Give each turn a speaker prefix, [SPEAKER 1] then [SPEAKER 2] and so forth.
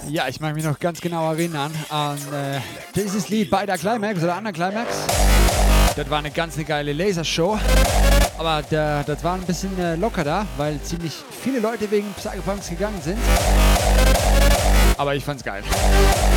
[SPEAKER 1] Ja, ich mag mich noch ganz genau erinnern an dieses Lied bei der Climax oder an der Climax. Das war eine ganz geile Lasershow. Aber das war ein bisschen locker da, weil ziemlich viele Leute wegen Psychopunks gegangen sind. Aber ich fand's geil.